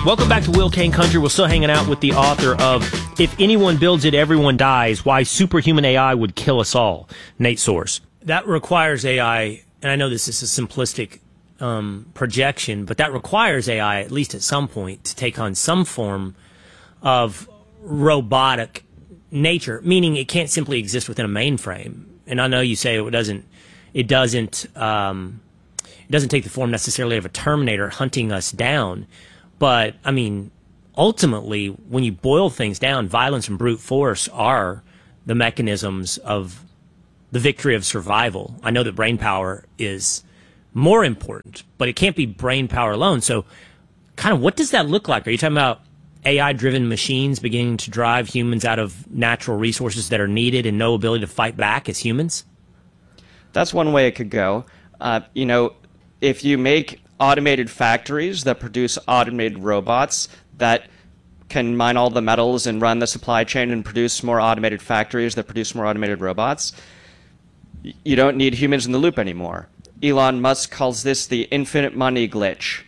Welcome back to Will Kane Country. We're still hanging out with the author of If Anyone Builds It, Everyone Dies, Why Superhuman AI Would Kill Us All, Nate Soares. That requires AI, and I know this is a simplistic projection, but that requires AI, at least at some point, to take on some form of robotic nature, meaning it can't simply exist within a mainframe. And I know you say it doesn't take the form necessarily of a Terminator hunting us down. But, I mean, ultimately, when you boil things down, violence and brute force are the mechanisms of the victory of survival. I know that brain power is more important, but it can't be brain power alone. So, kind of, what does that look like? Are you talking about AI-driven machines beginning to drive humans out of natural resources that are needed and no ability to fight back as humans? That's one way it could go. If you make automated factories that produce automated robots that can mine all the metals and run the supply chain and produce more automated factories that produce more automated robots, you don't need humans in the loop anymore. Elon Musk calls this the infinite money glitch.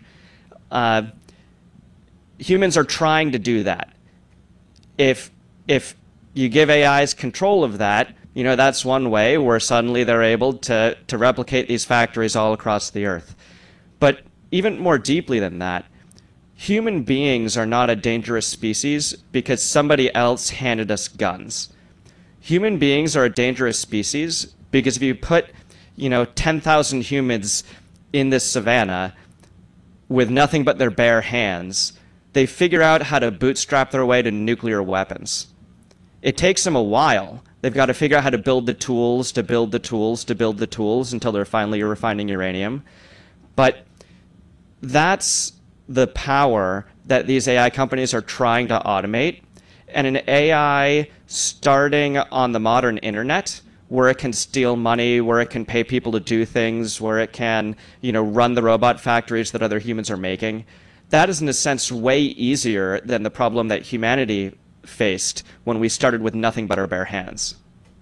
Humans are trying to do that. If you give AIs control of that, that's one way where suddenly they're able to replicate these factories all across the earth. But even more deeply than that, human beings are not a dangerous species because somebody else handed us guns. Human beings are a dangerous species because if you put, 10,000 humans in this savannah with nothing but their bare hands, they figure out how to bootstrap their way to nuclear weapons. It takes them a while. They've got to figure out how to build the tools, to build the tools, to build the tools until they're finally refining uranium. But that's the power that these AI companies are trying to automate. And an AI starting on the modern internet, where it can steal money, where it can pay people to do things, where it can, run the robot factories that other humans are making, that is in a sense way easier than the problem that humanity faced when we started with nothing but our bare hands.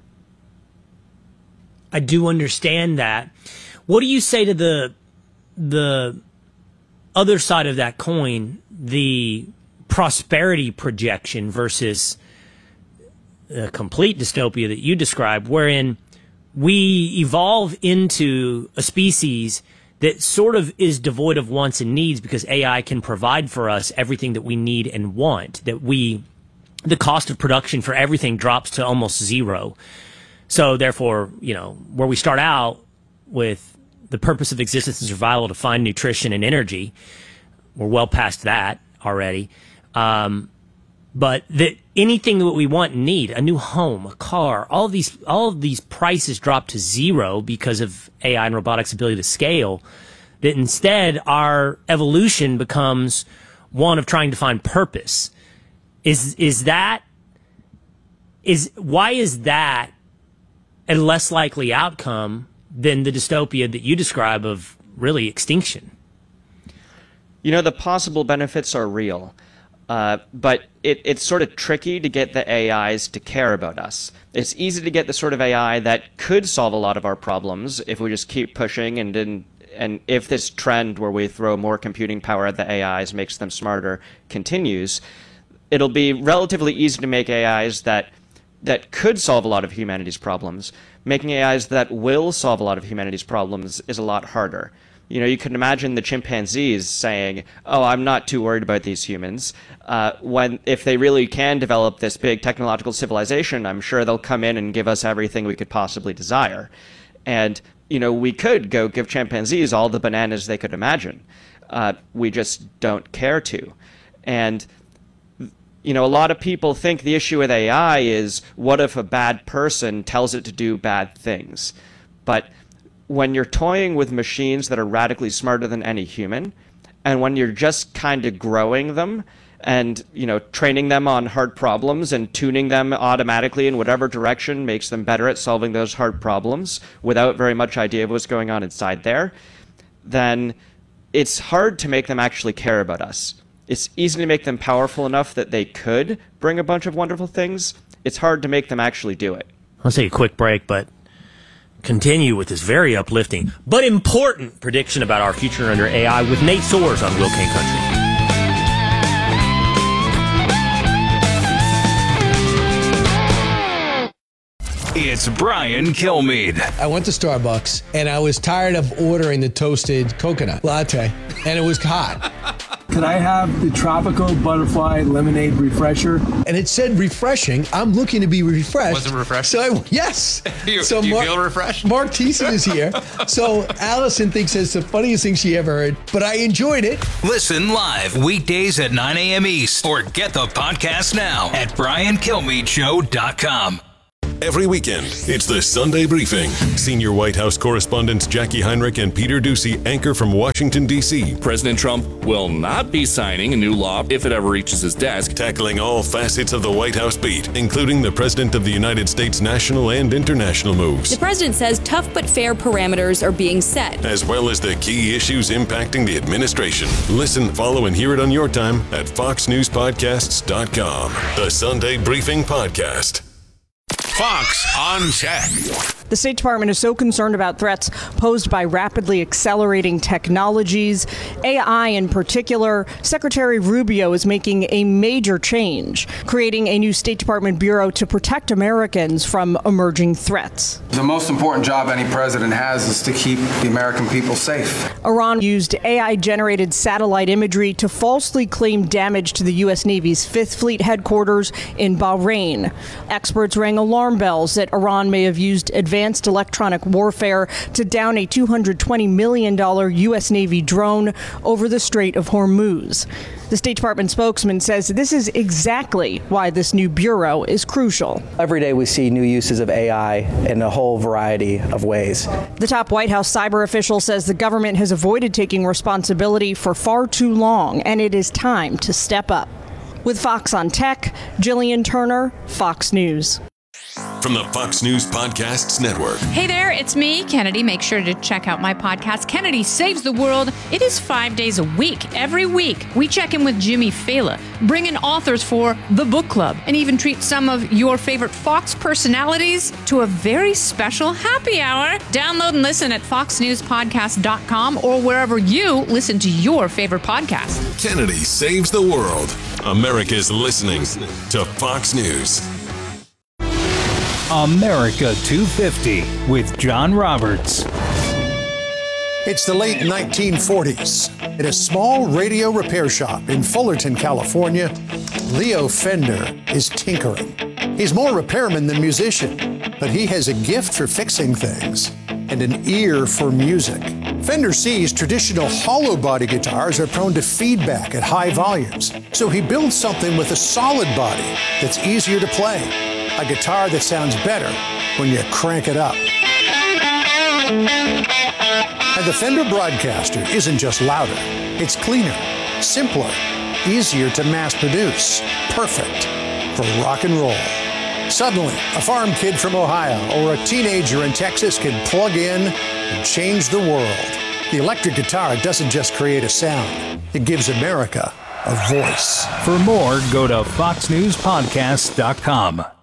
I do understand that. What do you say to the other side of that coin, the prosperity projection versus the complete dystopia that you described, wherein we evolve into a species that sort of is devoid of wants and needs because AI can provide for us everything that we need and want, the cost of production for everything drops to almost zero. So therefore, where we start out with the purpose of existence and survival to find nutrition and energy, we're well past that already. But anything that we want and need, a new home, a car, all of these prices drop to zero because of AI and robotics' ability to scale, that instead our evolution becomes one of trying to find purpose. Why is that a less likely outcome than the dystopia that you describe of really extinction? The possible benefits are real, but it's sort of tricky to get the AIs to care about us. It's easy to get the sort of AI that could solve a lot of our problems if we just keep pushing and if this trend where we throw more computing power at the AIs makes them smarter continues, it'll be relatively easy to make AIs that could solve a lot of humanity's problems. Making AIs that will solve a lot of humanity's problems is a lot harder. You can imagine the chimpanzees saying, "Oh, I'm not too worried about these humans." If they really can develop this big technological civilization, I'm sure they'll come in and give us everything we could possibly desire. And, we could go give chimpanzees all the bananas they could imagine. We just don't care to. And a lot of people think the issue with AI is, what if a bad person tells it to do bad things? But when you're toying with machines that are radically smarter than any human, and when you're just kind of growing them and, training them on hard problems and tuning them automatically in whatever direction makes them better at solving those hard problems without very much idea of what's going on inside there, then it's hard to make them actually care about us. It's easy to make them powerful enough that they could bring a bunch of wonderful things. It's hard to make them actually do it. Let's take a quick break, but continue with this very uplifting but important prediction about our future under AI with Nate Soares on Will Kane Country. It's Brian Kilmeade. I went to Starbucks and I was tired of ordering the toasted coconut latte, and it was hot. Could I have the tropical butterfly lemonade refresher? And it said refreshing. I'm looking to be refreshed. Was it refreshing? So yes. you so feel refreshed? Mark Thiessen is here. So Allison thinks it's the funniest thing she ever heard, but I enjoyed it. Listen live weekdays at 9 a.m. East or get the podcast now at briankilmeadshow.com. Every weekend, it's the Sunday Briefing. Senior White House correspondents Jackie Heinrich and Peter Doocy anchor from Washington, D.C. President Trump will not be signing a new law if it ever reaches his desk. Tackling all facets of the White House beat, including the President of the United States national and international moves. The president says tough but fair parameters are being set, as well as the key issues impacting the administration. Listen, follow, and hear it on your time at foxnewspodcasts.com. The Sunday Briefing Podcast. Fox on Tech. The State Department is so concerned about threats posed by rapidly accelerating technologies, AI in particular. Secretary Rubio is making a major change, creating a new State Department bureau to protect Americans from emerging threats. The most important job any president has is to keep the American people safe. Iran used AI-generated satellite imagery to falsely claim damage to the U.S. Navy's Fifth Fleet headquarters in Bahrain. Experts rang alarm bells that Iran may have used advanced electronic warfare to down a $220 million U.S. Navy drone over the Strait of Hormuz. The State Department spokesman says this is exactly why this new bureau is crucial. Every day we see new uses of AI in a whole variety of ways. The top White House cyber official says the government has avoided taking responsibility for far too long, and it is time to step up. With Fox on Tech, Jillian Turner, Fox News. From the Fox News Podcasts Network. Hey there, it's me, Kennedy. Make sure to check out my podcast, Kennedy Saves the World. It is 5 days a week. Every week, we check in with Jimmy Fallon, bring in authors for the book club, and even treat some of your favorite Fox personalities to a very special happy hour. Download and listen at foxnewspodcast.com or wherever you listen to your favorite podcast. Kennedy Saves the World. America's listening to Fox News. America 250 with John Roberts. It's the late 1940s. At a small radio repair shop in Fullerton, California, Leo Fender is tinkering. He's more repairman than musician, but he has a gift for fixing things and an ear for music. Fender sees traditional hollow body guitars are prone to feedback at high volumes, so he builds something with a solid body that's easier to play. A guitar that sounds better when you crank it up. And the Fender Broadcaster isn't just louder, it's cleaner, simpler, easier to mass produce, perfect for rock and roll. Suddenly, a farm kid from Ohio or a teenager in Texas can plug in and change the world. The electric guitar doesn't just create a sound, it gives America a voice. For more, go to foxnewspodcast.com.